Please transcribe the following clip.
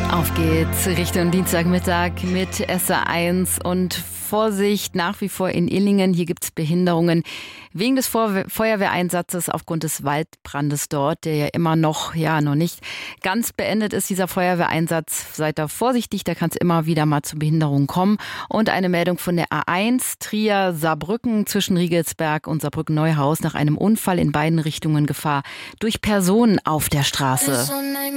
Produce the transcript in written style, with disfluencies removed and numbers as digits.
Auf geht's Richtung Dienstagmittag mit SR1 und Vorsicht nach wie vor in Illingen. Hier gibt's Behinderungen wegen des Feuerwehreinsatzes aufgrund des Waldbrandes dort, der ja immer noch nicht ganz beendet ist, dieser Feuerwehreinsatz. Seid da vorsichtig, da kann es immer wieder mal zu Behinderungen kommen. Und eine Meldung von der A1 Trier-Saarbrücken zwischen Riegelsberg und Saarbrücken-Neuhaus nach einem Unfall in beiden Richtungen Gefahr durch Personen auf der Straße.